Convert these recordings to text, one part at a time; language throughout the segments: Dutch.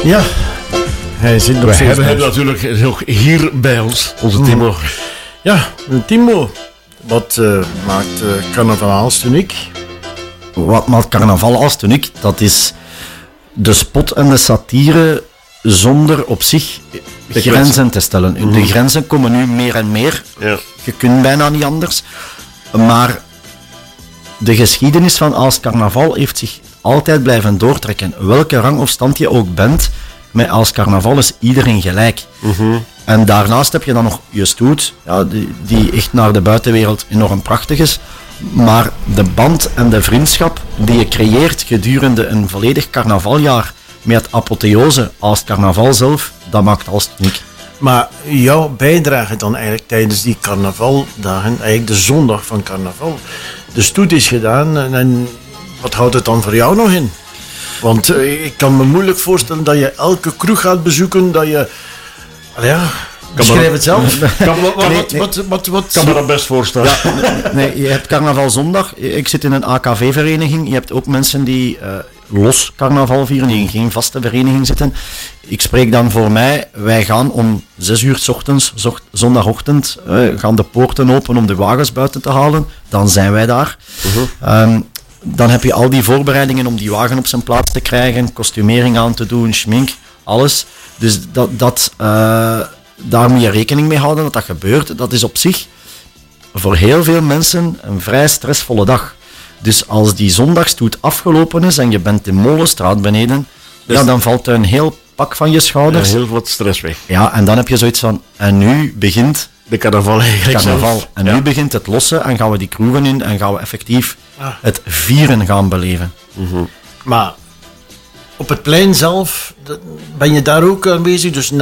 Ja, hij zit nog steeds. We hebben natuurlijk nog hier bij ons, onze Timo. Ja, Timo, wat maakt carnaval als uniek? Wat maakt carnaval als uniek? Dat is de spot en de satire zonder op zich grenzen te stellen. De grenzen komen nu meer en meer. Ja. Je kunt bijna niet anders. Maar de geschiedenis van Aalst carnaval heeft zich altijd blijven doortrekken. Welke rang of stand je ook bent, met Aalst carnaval is iedereen gelijk. En daarnaast heb je dan nog je stoet, ja, die echt naar de buitenwereld enorm prachtig is. Maar de band en de vriendschap die je creëert gedurende een volledig carnavaljaar met het apotheose Aalst carnaval zelf, dat maakt Aalst uniek. Maar jouw bijdrage dan eigenlijk tijdens die carnavaldagen, eigenlijk de zondag van carnaval, de stoet is gedaan en wat houdt het dan voor jou nog in? Want ik kan me moeilijk voorstellen dat je elke kroeg gaat bezoeken, dat je... Ja, beschrijf het zelf. Kan me dat best voorstellen. Ja, nee, je hebt carnaval zondag. Ik zit in een AKV-vereniging. Je hebt ook mensen die los carnaval vieren, die in geen vaste vereniging zitten. Ik spreek dan voor mij. Wij gaan om 6 uur 's ochtends, zondagochtend, gaan de poorten open om de wagens buiten te halen. Dan zijn wij daar. Dan heb je al die voorbereidingen om die wagen op zijn plaats te krijgen, kostumering aan te doen, schmink, alles. Dus daar moet je rekening mee houden dat dat gebeurt. Dat is op zich voor heel veel mensen een vrij stressvolle dag. Dus als die zondagstoet afgelopen is en je bent in Molenstraat beneden, dus ja, dan valt er een heel pak van je schouders. Heel wat stress weg. Ja, en dan heb je zoiets van, en nu begint de carnaval eigenlijk zelf. En nu begint het lossen en gaan we die kroegen in en gaan we effectief het vieren gaan beleven. Maar op het plein zelf, ben je daar ook aanwezig? Dus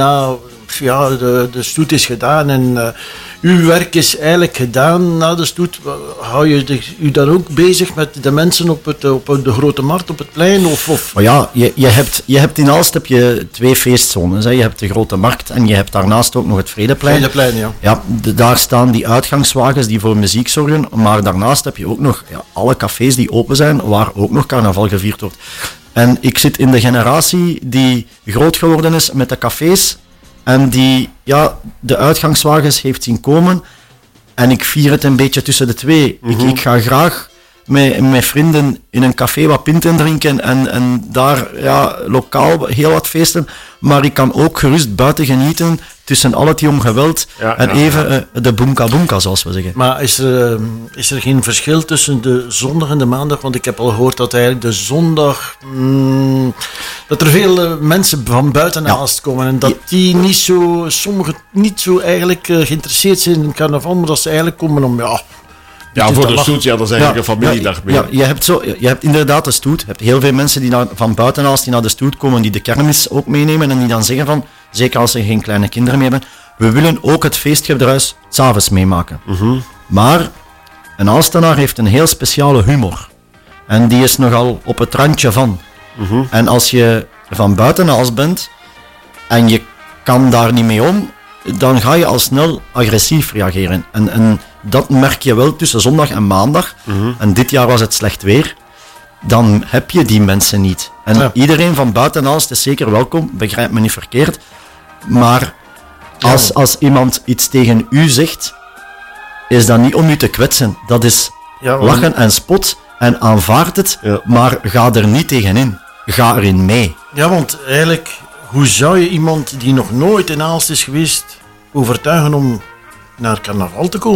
de stoet is gedaan en uw werk is eigenlijk gedaan na de stoet. Hou je u dan ook bezig met de mensen op de Grote Markt, op het plein? Maar ja, je hebt in Aalst heb je 2 feestzones. Hè. Je hebt de Grote Markt en je hebt daarnaast ook nog het Vredeplein. Vredeplein, ja. Ja, daar staan die uitgangswagens die voor muziek zorgen. Maar daarnaast heb je ook nog alle cafés die open zijn, waar ook nog carnaval gevierd wordt. En ik zit in de generatie die groot geworden is met de cafés en die de uitgangswagens heeft zien komen. En ik vier het een beetje tussen de twee. Ik ga graag met vrienden in een café wat pinten drinken en daar lokaal heel wat feesten. Maar ik kan ook gerust buiten genieten tussen al het jong geweld en even de boomka boomka, zoals we zeggen. Maar is er geen verschil tussen de zondag en de maandag? Want ik heb al gehoord dat eigenlijk de zondag... dat er veel mensen van buiten Aalst komen en dat die sommigen niet zo eigenlijk geïnteresseerd zijn in carnaval, maar dat ze eigenlijk komen om... Ja, voor de stoet, dat is eigenlijk een familiedag meer. Ja, je hebt inderdaad de stoet. Je hebt heel veel mensen die van buiten Aalst die naar de stoet komen, die de kermis ook meenemen en die dan zeggen van, zeker als ze geen kleine kinderen meer hebben, we willen ook het feestgedruis 's avonds meemaken. Maar een Aalstenaar heeft een heel speciale humor. En die is nogal op het randje van. En als je van buiten Aalst bent en je kan daar niet mee om, dan ga je al snel agressief reageren. En dat merk je wel tussen zondag en maandag. En dit jaar was het slecht weer. Dan heb je die mensen niet. En iedereen van buiten Aalst is zeker welkom, begrijp me niet verkeerd. Maar als iemand iets tegen u zegt, is dat niet om u te kwetsen. Dat is lachen en spot en aanvaard het, maar ga er niet tegenin. Ga erin mee. Ja, want eigenlijk, hoe zou je iemand die nog nooit in Aalst is geweest overtuigen om naar carnaval te komen?